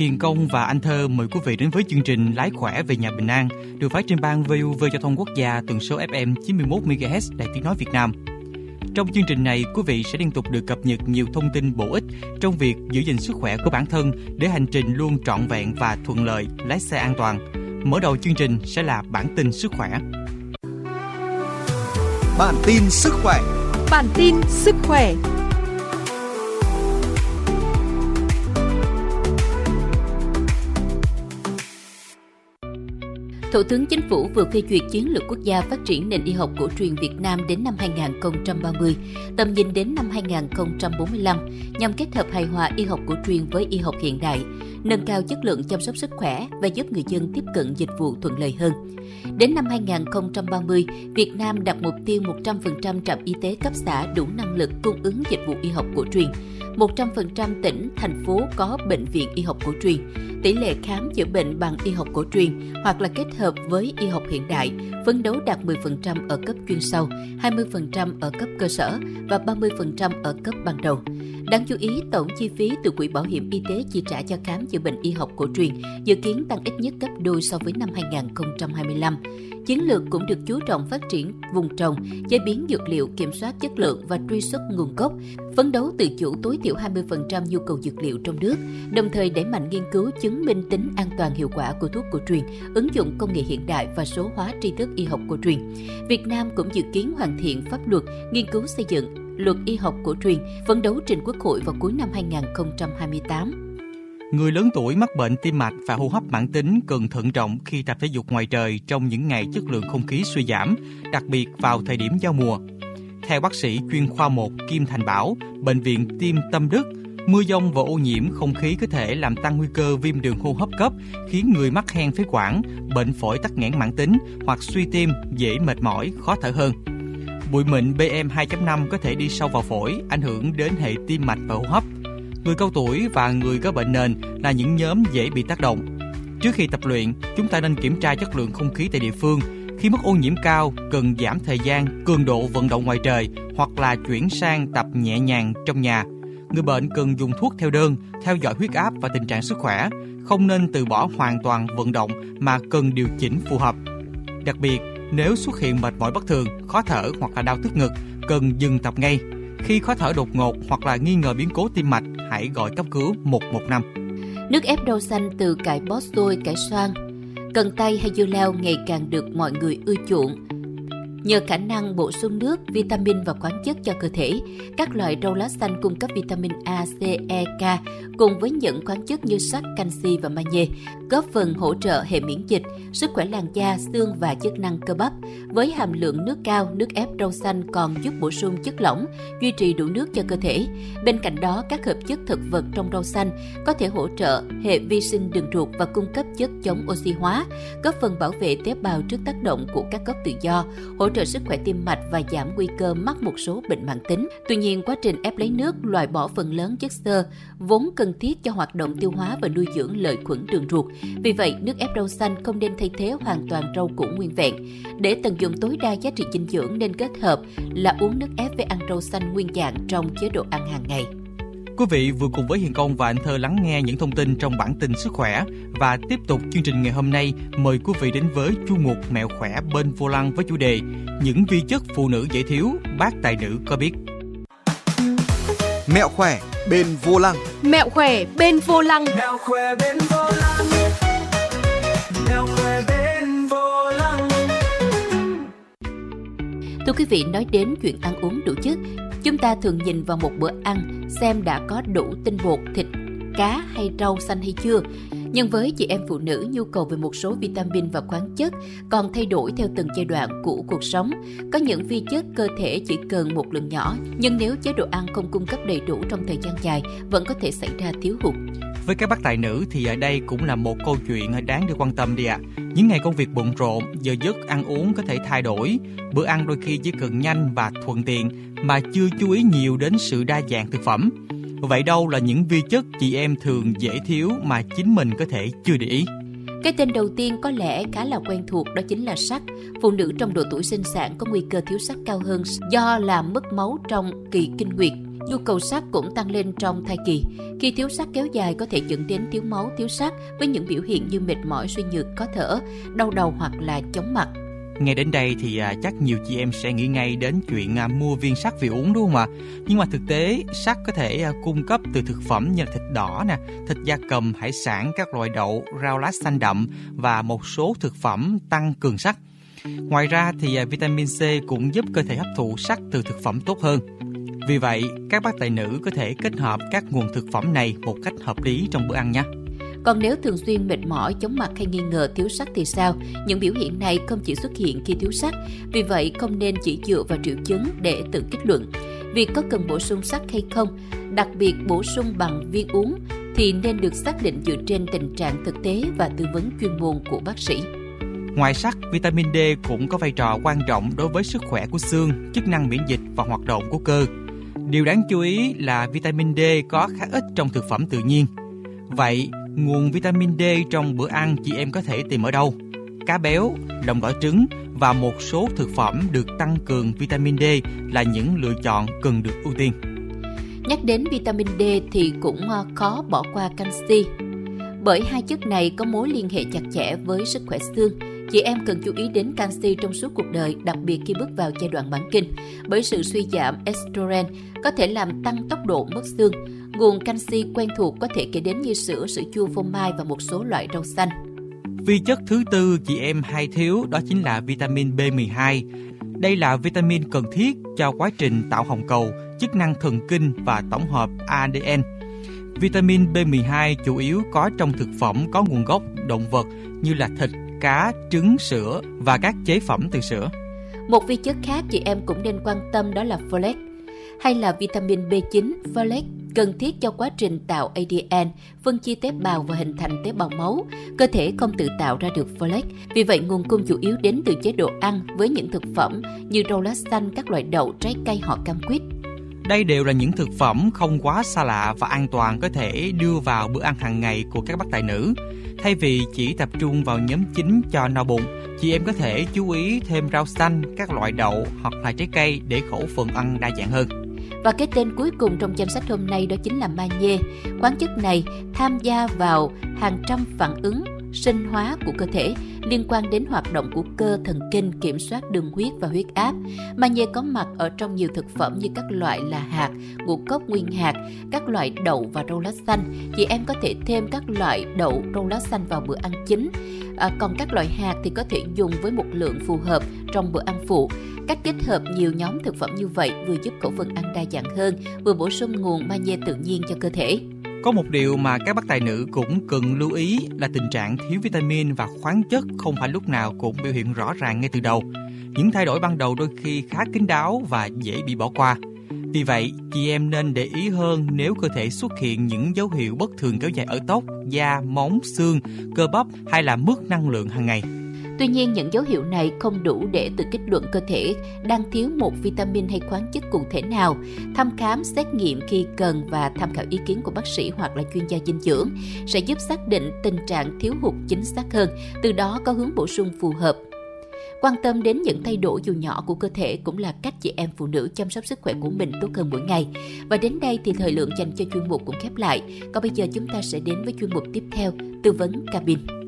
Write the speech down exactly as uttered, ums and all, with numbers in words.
Hiền Công và Anh Thơ mời quý vị đến với chương trình Lái khỏe về nhà bình an, được phát trên ban vê u vê Giao thông Quốc gia tần số ép em chín mươi mốt mê ga héc Đài Tiếng nói Việt Nam. Trong chương trình này, quý vị sẽ liên tục được cập nhật nhiều thông tin bổ ích trong việc giữ gìn sức khỏe của bản thân để hành trình luôn trọn vẹn và thuận lợi, lái xe an toàn. Mở đầu chương trình sẽ là bản tin sức khỏe. Bản tin sức khỏe. Bản tin sức khỏe. Thủ tướng Chính phủ vừa phê duyệt chiến lược quốc gia phát triển nền y học cổ truyền Việt Nam đến năm hai không ba mươi, tầm nhìn đến năm hai không bốn lăm, nhằm kết hợp hài hòa y học cổ truyền với y học hiện đại, nâng cao chất lượng chăm sóc sức khỏe và giúp người dân tiếp cận dịch vụ thuận lợi hơn. Đến năm hai không ba mươi, Việt Nam đặt mục tiêu một trăm phần trăm trạm y tế cấp xã đủ năng lực cung ứng dịch vụ y học cổ truyền. một trăm phần trăm tỉnh, thành phố có bệnh viện y học cổ truyền. Tỷ lệ khám chữa bệnh bằng y học cổ truyền hoặc là kết hợp với y học hiện đại, phấn đấu đạt mười phần trăm ở cấp chuyên sâu, hai mươi phần trăm ở cấp cơ sở và ba mươi phần trăm ở cấp ban đầu. Đáng chú ý, tổng chi phí từ Quỹ Bảo hiểm Y tế chi trả cho khám chữa bệnh y học cổ truyền dự kiến tăng ít nhất gấp đôi so với năm hai không hai lăm. Chiến lược cũng được chú trọng phát triển vùng trồng, chế biến dược liệu, kiểm soát chất lượng và truy xuất nguồn gốc, phấn đấu tự chủ tối thiểu hai mươi phần trăm nhu cầu dược liệu trong nước, đồng thời đẩy mạnh nghiên cứu chứng minh tính an toàn hiệu quả của thuốc cổ truyền, ứng dụng công nghệ hiện đại và số hóa tri thức y học cổ truyền. Việt Nam cũng dự kiến hoàn thiện pháp luật, nghiên cứu xây dựng luật y học cổ truyền, phấn đấu trình Quốc hội vào cuối năm hai không hai tám. Người lớn tuổi mắc bệnh tim mạch và hô hấp mãn tính cần thận trọng khi tập thể dục ngoài trời trong những ngày chất lượng không khí suy giảm, đặc biệt vào thời điểm giao mùa. Theo bác sĩ chuyên khoa một Kim Thành Bảo, Bệnh viện Tim Tâm Đức, mưa dông và ô nhiễm không khí có thể làm tăng nguy cơ viêm đường hô hấp cấp, khiến người mắc hen phế quản, bệnh phổi tắc nghẽn mãn tính hoặc suy tim dễ mệt mỏi, khó thở hơn. Bụi mịn pê em hai chấm năm có thể đi sâu vào phổi, ảnh hưởng đến hệ tim mạch và hô hấp. Người cao tuổi và người có bệnh nền là những nhóm dễ bị tác động. Trước khi tập luyện, chúng ta nên kiểm tra chất lượng không khí tại địa phương. Khi mức ô nhiễm cao, cần giảm thời gian, cường độ vận động ngoài trời hoặc là chuyển sang tập nhẹ nhàng trong nhà. Người bệnh cần dùng thuốc theo đơn, theo dõi huyết áp và tình trạng sức khỏe, không nên từ bỏ hoàn toàn vận động mà cần điều chỉnh phù hợp. Đặc biệt, nếu xuất hiện mệt mỏi bất thường, khó thở hoặc là đau tức ngực, cần dừng tập ngay. Khi khó thở đột ngột hoặc là nghi ngờ biến cố tim mạch, hãy gọi cấp cứu một một năm. Nước ép rau xanh từ cải bó xôi, cải xoan, cần tây hay dưa leo ngày càng được mọi người ưa chuộng. Nhờ khả năng bổ sung nước, vitamin và khoáng chất cho cơ thể, các loại rau lá xanh cung cấp vitamin A, C, E, K cùng với những khoáng chất như sắt, canxi và magie, góp phần hỗ trợ hệ miễn dịch, sức khỏe làn da, xương và chức năng cơ bắp. Với hàm lượng nước cao, nước ép rau xanh còn giúp bổ sung chất lỏng, duy trì đủ nước cho cơ thể. Bên cạnh đó, các hợp chất thực vật trong rau xanh có thể hỗ trợ hệ vi sinh đường ruột và cung cấp chất chống oxy hóa, góp phần bảo vệ tế bào trước tác động của các gốc tự do, hỗ trợ sức khỏe tim mạch và giảm nguy cơ mắc một số bệnh mãn tính. Tuy nhiên, quá trình ép lấy nước loại bỏ phần lớn chất xơ vốn cần thiết cho hoạt động tiêu hóa và nuôi dưỡng lợi khuẩn đường ruột. Vì vậy, nước ép rau xanh không nên thay thế hoàn toàn rau củ nguyên vẹn. Để tận dụng tối đa giá trị dinh dưỡng nên kết hợp là uống nước ép với ăn rau xanh nguyên dạng trong chế độ ăn hàng ngày. Quý vị vừa cùng với Hiền Công và Anh Thơ lắng nghe những thông tin trong bản tin sức khỏe, và tiếp tục chương trình ngày hôm nay, mời quý vị đến với chuyên mục Mẹo khỏe bên vô lăng với chủ đề những vi chất phụ nữ dễ thiếu, bác tài nữ có biết. Mẹo khỏe bên vô lăng. Mẹo khỏe bên vô lăng. Mẹo khỏe bên vô lăng. Mẹo khỏe bên vô lăng. Thưa quý vị, nói đến chuyện ăn uống đủ chất, chúng ta thường nhìn vào một bữa ăn xem đã có đủ tinh bột, thịt, cá hay rau xanh hay chưa. Nhưng với chị em phụ nữ, nhu cầu về một số vitamin và khoáng chất còn thay đổi theo từng giai đoạn của cuộc sống. Có những vi chất cơ thể chỉ cần một lượng nhỏ, nhưng nếu chế độ ăn không cung cấp đầy đủ trong thời gian dài, vẫn có thể xảy ra thiếu hụt. Với các bác tài nữ thì ở đây cũng là một câu chuyện đáng được quan tâm đi ạ. À. Những ngày công việc bận rộn, giờ giấc ăn uống có thể thay đổi. Bữa ăn đôi khi chỉ cần nhanh và thuận tiện mà chưa chú ý nhiều đến sự đa dạng thực phẩm. Vậy đâu là những vi chất chị em thường dễ thiếu mà chính mình có thể chưa để ý? Cái tên đầu tiên có lẽ khá là quen thuộc, đó chính là sắt. Phụ nữ trong độ tuổi sinh sản có nguy cơ thiếu sắt cao hơn do làm mất máu trong kỳ kinh nguyệt. Nhu cầu sắt cũng tăng lên trong thai kỳ. Khi thiếu sắt kéo dài có thể dẫn đến thiếu máu, thiếu sắt với những biểu hiện như mệt mỏi, suy nhược, khó thở, đau đầu hoặc là chóng mặt. Nghe đến đây thì à, chắc nhiều chị em sẽ nghĩ ngay đến chuyện à, mua viên sắt về uống đúng không ạ? Nhưng mà thực tế sắt có thể à, cung cấp từ thực phẩm như là thịt đỏ nè, thịt gia cầm, hải sản, các loại đậu, rau lá xanh đậm và một số thực phẩm tăng cường sắt. Ngoài ra thì à, vitamin C cũng giúp cơ thể hấp thụ sắt từ thực phẩm tốt hơn. Vì vậy, các bác tài nữ có thể kết hợp các nguồn thực phẩm này một cách hợp lý trong bữa ăn nhé. Còn nếu thường xuyên mệt mỏi, chóng mặt hay nghi ngờ thiếu sắt thì sao? Những biểu hiện này không chỉ xuất hiện khi thiếu sắt, vì vậy không nên chỉ dựa vào triệu chứng để tự kết luận. Việc có cần bổ sung sắt hay không, đặc biệt bổ sung bằng viên uống, thì nên được xác định dựa trên tình trạng thực tế và tư vấn chuyên môn của bác sĩ. Ngoài sắt, vitamin D cũng có vai trò quan trọng đối với sức khỏe của xương, chức năng miễn dịch và hoạt động của cơ. Điều đáng chú ý là vitamin D có khá ít trong thực phẩm tự nhiên. Vậy, nguồn vitamin D trong bữa ăn chị em có thể tìm ở đâu? Cá béo, đồng đỏ trứng và một số thực phẩm được tăng cường vitamin D là những lựa chọn cần được ưu tiên. Nhắc đến vitamin D thì cũng khó bỏ qua canxi, bởi hai chất này có mối liên hệ chặt chẽ với sức khỏe xương. Chị em cần chú ý đến canxi trong suốt cuộc đời, đặc biệt khi bước vào giai đoạn mãn kinh, bởi sự suy giảm estrogen có thể làm tăng tốc độ mất xương. Nguồn canxi quen thuộc có thể kể đến như sữa, sữa chua, phô mai và một số loại rau xanh. Vi chất thứ tư chị em hay thiếu đó chính là vitamin B mười hai. Đây là vitamin cần thiết cho quá trình tạo hồng cầu, chức năng thần kinh và tổng hợp a đê en. Vitamin B mười hai chủ yếu có trong thực phẩm có nguồn gốc động vật như là thịt, cá, trứng, sữa và các chế phẩm từ sữa. Một vi chất khác chị em cũng nên quan tâm đó là folate, hay là vitamin B chín. Folate cần thiết cho quá trình tạo a đê en, phân chia tế bào và hình thành tế bào máu. Cơ thể không tự tạo ra được folate, vì vậy nguồn cung chủ yếu đến từ chế độ ăn với những thực phẩm như rau lá xanh, các loại đậu, trái cây hoặc cam quýt. Đây đều là những thực phẩm không quá xa lạ và an toàn có thể đưa vào bữa ăn hàng ngày của các bác tài nữ. Thay vì chỉ tập trung vào nhóm chính cho no bụng, chị em có thể chú ý thêm rau xanh, các loại đậu hoặc là trái cây để khẩu phần ăn đa dạng hơn. Và cái tên cuối cùng trong danh sách hôm nay đó chính là magie. Khoáng chất này tham gia vào hàng trăm phản ứng sinh hóa của cơ thể liên quan đến hoạt động của cơ, thần kinh, kiểm soát đường huyết và huyết áp. Magie có mặt ở trong nhiều thực phẩm như các loại là hạt, ngũ cốc nguyên hạt, các loại đậu và rau lá xanh. Chị em có thể thêm các loại đậu, rau lá xanh vào bữa ăn chính. À, còn các loại hạt thì có thể dùng với một lượng phù hợp trong bữa ăn phụ. Cách kết hợp nhiều nhóm thực phẩm như vậy vừa giúp khẩu phần ăn đa dạng hơn, vừa bổ sung nguồn magie tự nhiên cho cơ thể. Có một điều mà các bác tài nữ cũng cần lưu ý là tình trạng thiếu vitamin và khoáng chất không phải lúc nào cũng biểu hiện rõ ràng ngay từ đầu. Những thay đổi ban đầu đôi khi khá kín đáo và dễ bị bỏ qua. Vì vậy, chị em nên để ý hơn nếu cơ thể xuất hiện những dấu hiệu bất thường kéo dài ở tóc, da, móng, xương, cơ bắp hay là mất năng lượng hàng ngày. Tuy nhiên, những dấu hiệu này không đủ để tự kết luận cơ thể đang thiếu một vitamin hay khoáng chất cụ thể nào. Thăm khám, xét nghiệm khi cần và tham khảo ý kiến của bác sĩ hoặc là chuyên gia dinh dưỡng sẽ giúp xác định tình trạng thiếu hụt chính xác hơn, từ đó có hướng bổ sung phù hợp. Quan tâm đến những thay đổi dù nhỏ của cơ thể cũng là cách chị em phụ nữ chăm sóc sức khỏe của mình tốt hơn mỗi ngày. Và đến đây thì thời lượng dành cho chuyên mục cũng khép lại. Còn bây giờ chúng ta sẽ đến với chuyên mục tiếp theo, tư vấn cabin.